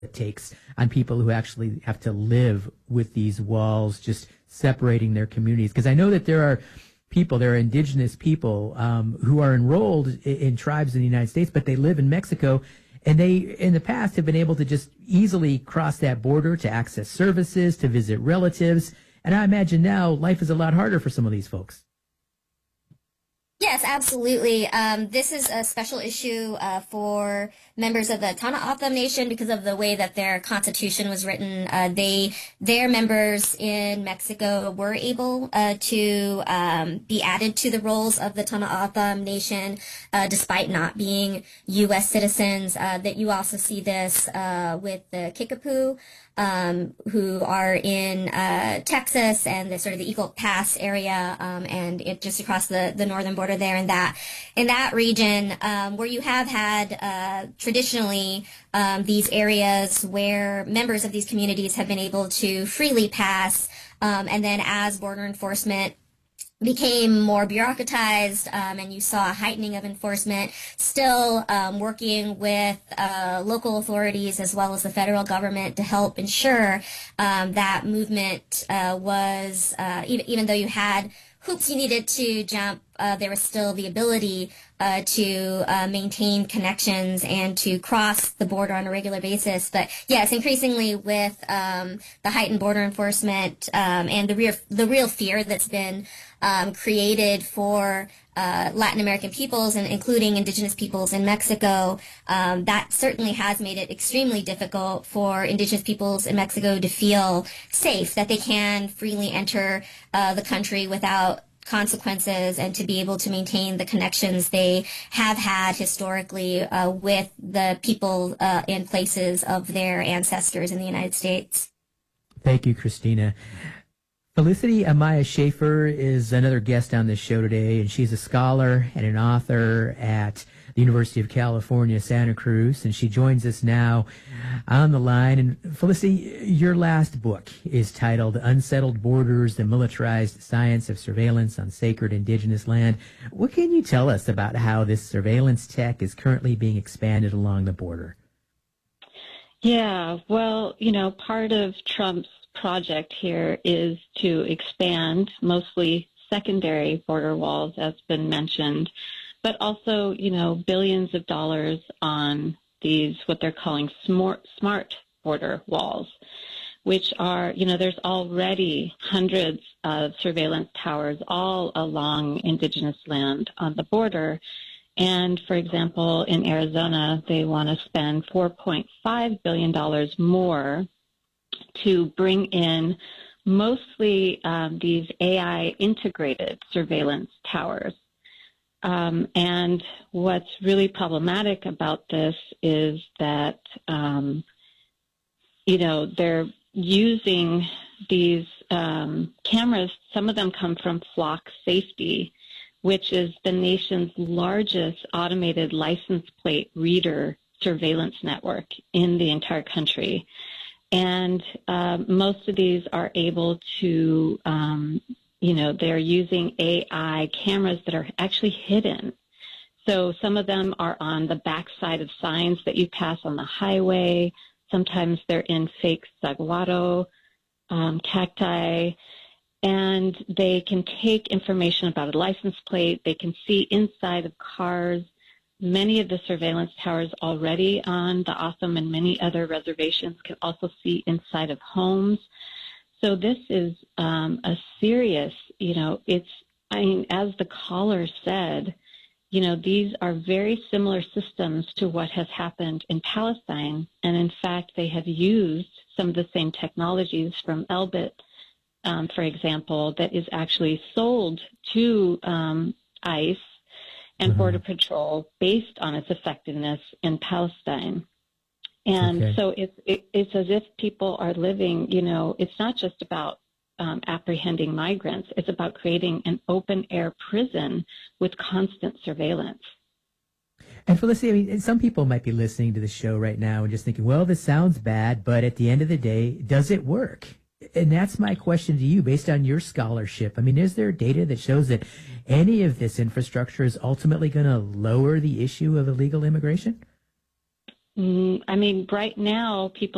it takes on people who actually have to live with these walls, just separating their communities. Because I know that there are indigenous people who are enrolled in tribes in the United States, but they live in Mexico, and they, in the past, have been able to just easily cross that border to access services, to visit relatives. And I imagine now life is a lot harder for some of these folks. Yes, absolutely. This is a special issue for members of the Tohono Nation because of the way that their constitution was written. Their members in Mexico were able to be added to the rolls of the Tohono Nation despite not being U.S. citizens. That you also see this with the Kickapoo, who are in Texas and the sort of the Eagle Pass area, and it just across the northern border there in that region, where you have had traditionally these areas where members of these communities have been able to freely pass, and then as border enforcement became more bureaucratized, and you saw a heightening of enforcement, still working with local authorities as well as the federal government to help ensure that movement was, even though you had hoops you needed to jump, there was still the ability to maintain connections and to cross the border on a regular basis. But yes, increasingly with the heightened border enforcement and the real fear that's been created for Latin American peoples and including indigenous peoples in Mexico, that certainly has made it extremely difficult for indigenous peoples in Mexico to feel safe, that they can freely enter the country without consequences and to be able to maintain the connections they have had historically with the people and places of their ancestors in the United States. Thank you, Christina. Felicity Amaya Schaefer is another guest on this show today, and she's a scholar and an author at the University of California, Santa Cruz, and she joins us now on the line. And Felicity, your last book is titled Unsettled Borders, the Militarized Science of Surveillance on Sacred Indigenous Land. What can you tell us about how this surveillance tech is currently being expanded along the border? Yeah, well, part of Trump's project here is to expand mostly secondary border walls, as been mentioned, but also, billions of dollars on these, what they're calling smart border walls, which are, there's already hundreds of surveillance towers all along indigenous land on the border. And for example, in Arizona, they want to spend $4.5 billion more to bring in mostly these AI integrated surveillance towers. And what's really problematic about this is that, they're using these cameras. Some of them come from Flock Safety, which is the nation's largest automated license plate reader surveillance network in the entire country. And most of these are able to, they're using AI cameras that are actually hidden. So some of them are on the backside of signs that you pass on the highway. Sometimes they're in fake saguaro, cacti, and they can take information about a license plate. They can see inside of cars. Many of the surveillance towers already on the O'odham and many other reservations can also see inside of homes. So this is a serious, as the caller said, these are very similar systems to what has happened in Palestine. And in fact, they have used some of the same technologies from Elbit, for example, that is actually sold to ICE and Border Patrol based on its effectiveness in Palestine. And so it's as if people are living, it's not just about apprehending migrants. It's about creating an open-air prison with constant surveillance. And Felicity, some people might be listening to the show right now and just thinking, well, this sounds bad, but at the end of the day, does it work? And that's my question to you, based on your scholarship. Is there data that shows that any of this infrastructure is ultimately going to lower the issue of illegal immigration? Right now, people